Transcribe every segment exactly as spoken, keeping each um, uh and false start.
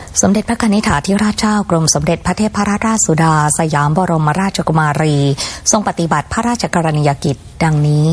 สมเด็จพระนิธิถาธิราชเจ้ากรมสมเด็จพระเทพรัตนราชสุดาสยามบรมราชกุมารีทรงปฏิบัติพระราชกรณียกิจดังนี้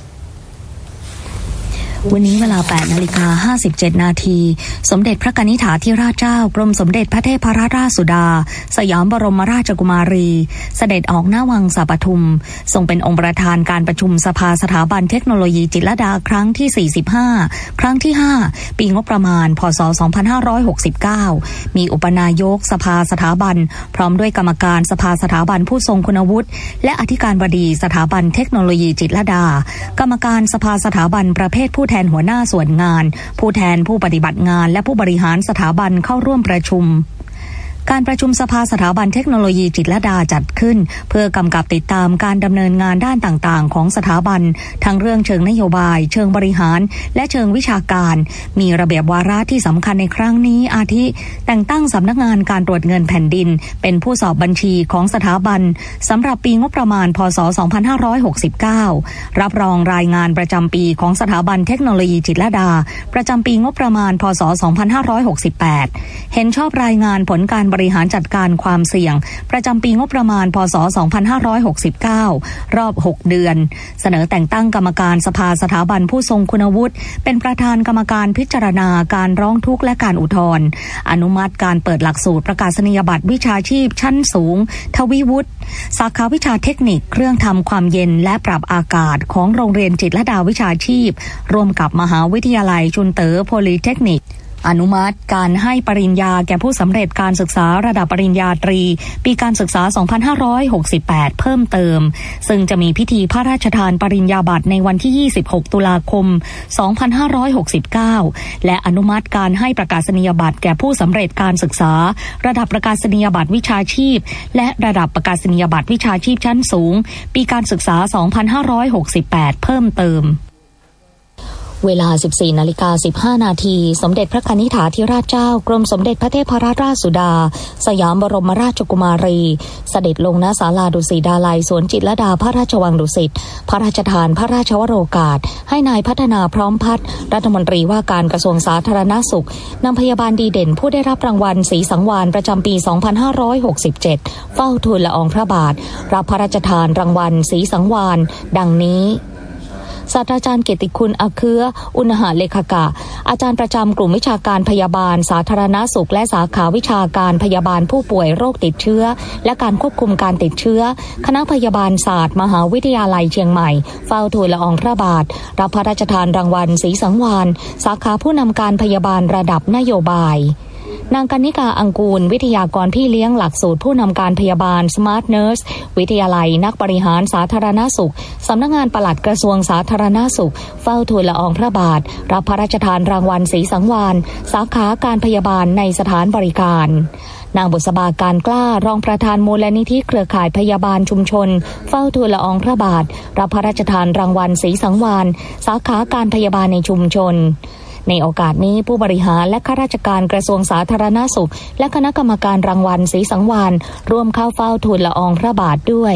วันนี้เวลา แปดนาฬิกาห้าสิบเจ็ด นาทีสมเด็จพระนิธิถาธิราชเจ้ากรมสมเด็จพระเทพรัตนราชสุดาสยามบรมราชกุมารีเสด็จออกหน้าวังสาปทุมทรงเป็นองค์ประธานการประชุมสภาสถาบันเทคโนโลยีจิตรลดาครั้งที่สี่สิบห้าครั้งที่ห้าปีงบประมาณพ.ศ. สองพันห้าร้อยหกสิบเก้ามีอุปนายกสภาสถาบันพร้อมด้วยกรรมการสภาสถาบันผู้ทรงคุณวุฒิและอธิการบดีสถาบันเทคโนโลยีจิตรลดากรรมการสภาสถาบันประเภทผู้แทนหัวหน้าส่วนงานผู้แทนผู้ปฏิบัติงานและผู้บริหารสถาบันเข้าร่วมประชุมการประชุมสภาสถาบันเทคโนโลยีจิตรลดาจัดขึ้นเพื่อกำกับติดตามการดำเนินงานด้านต่างๆของสถาบันทั้งเรื่องเชิงนโยบายเชิงบริหารและเชิงวิชาการมีระเบียบวาระที่สำคัญในครั้งนี้อาทิแต่งตั้งสำนักงานการตรวจเงินแผ่นดินเป็นผู้สอบบัญชีของสถาบันสำหรับปีงบประมาณพ.ศ. สองพันห้าร้อยหกสิบเก้ารับรองรายงานประจำปีของสถาบันเทคโนโลยีจิตรลดาประจำปีงบประมาณพ.ศ. สองพันห้าร้อยหกสิบแปดเห็นชอบรายงานผลการบริหารจัดการความเสี่ยงประจำปีงบประมาณพ.ศ. สองพันห้าร้อยหกสิบเก้ารอบหกเดือนเสนอแต่งตั้งกรรมการสภาสถาบันผู้ทรงคุณวุฒิเป็นประธานกรรมการพิจารณาการร้องทุกข์และการอุทธรณ์อนุมัติการเปิดหลักสูตรประกาศนียบัตรวิชาชีพชั้นสูงทวีวุฒิสาขาวิชาเทคนิคเครื่องทำความเย็นและปรับอากาศของโรงเรียนจิตรลดาวิชาชีพร่วมกับมหาวิทยาลัยชุนเต๋อโพลีเทคนิคอนุมัติการให้ปริญญาแก่ผู้สำเร็จการศึกษาระดับปริญญาตรีปีการศึกษา สองพันห้าร้อยหกสิบแปด เพิ่มเติมซึ่งจะมีพิธีพระราชทานปริญญาบัตรในวันที่ ยี่สิบหก ตุลาคม สองพันห้าร้อยหกสิบเก้า และอนุมัติการให้ประกาศนียบัตรแก่ผู้สำเร็จการศึกษาระดับประกาศนียบัตรวิชาชีพและระดับประกาศนียบัตรวิชาชีพชั้นสูงปีการศึกษา สองพันห้าร้อยหกสิบแปด เพิ่มเติมเวลา สิบสี่นาฬิกาสิบห้า นาทีสมเด็จพระนิธิถาธิราชเจ้ากรมสมเด็จพระเทพรัตนราชสุดาสยามบรมราชกุมารีเสด็จลงณศาลาดุสิตดาลัยสวนจิตรลดาพระราชวังดุสิตพระราชทานพระราชวโรกาสให้นายพัฒนาพร้อมพัฒน์รัฐมนตรีว่าการกระทรวงสาธารณสุขนำพยาบาลดีเด่นผู้ได้รับรางวัลศรีสังวาลประจำปี สองพันห้าร้อยหกสิบเจ็ด เฝ้าทูลละอองพระบาทรับพระราชทานรางวัลศรีสังวาลดังนี้ศาสตราจารย์เกียรติคุณอาเคืออุณหเลขกะอาจารย์ประจำกลุ่มวิชาการพยาบาลสาธารณสุขและสาขาวิชาการพยาบาลผู้ป่วยโรคติดเชื้อและการควบคุมการติดเชื้อคณะพยาบาลศาสตร์มหาวิทยาลัยเชียงใหม่เฝ้าทูลละอองพระบาทรับพระราชทานรางวัลศรีสังวาลสาขาผู้นำการพยาบาลระดับนโยบายนางกนิกาอังกูลวิทยากรพี่เลี้ยงหลักสูตรผู้นำการพยาบาล Smart Nurse วิทยาลัยนักบริหารสาธารณสุขสำนักงานปลัดกระทรวงสาธารณสุขเฝ้าทูลละอองพระบาทรับพระราชทานรางวัลศรีสังวาลสาขาการพยาบาลในสถานบริการนางบุษบาการกล้ารองประธานมูลนิธิเครือข่ายพยาบาลชุมชนเฝ้าทูลละอองพระบาทรับพระราชทานรางวัลศรีสังวาลสาขาการพยาบาลในชุมชนในโอกาสนี้ผู้บริหารและข้าราชการกระทรวงสาธารณสุขและคณะกรรมการรางวัลศรีสังวาลร่วมเข้าเฝ้าทูลละอองพระบาทด้วย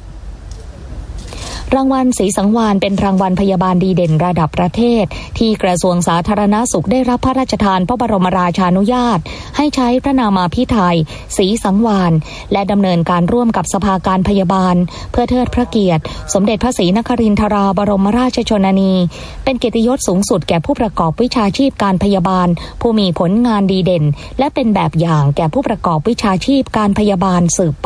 รางวัลศรีสังวาลเป็นรางวัลพยาบาลดีเด่นระดับประเทศที่กระทรวงสาธารณสุขได้รับพระราชทานพระบรมราชานุญาตให้ใช้พระนามาภิไธยศรีสังวาลและดำเนินการร่วมกับสภาการพยาบาลเพื่อเทิดพระเกียรติสมเด็จพระศรีนครินทราบรมราชชนนีเป็นเกียรติยศสูงสุดแก่ผู้ประกอบวิชาชีพการพยาบาลผู้มีผลงานดีเด่นและเป็นแบบอย่างแก่ผู้ประกอบวิชาชีพการพยาบาลสืบไป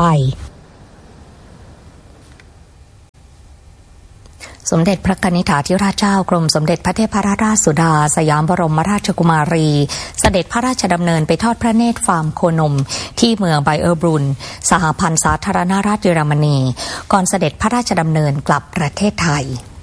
สมเด็จพระนิธิถาธิราชเจ้ากรมสมเด็จพระเทพรัตนราชสุดาสยามบรมราชกุมารีเสด็จพระราชดำเนินไปทอดพระเนตรฟาร์มโคนมที่เมืองไบเออร์บรุนสหพันธ์สาธารณรัฐเยอรมนีก่อนเสด็จพระราชดำเนินกลับประเทศไทย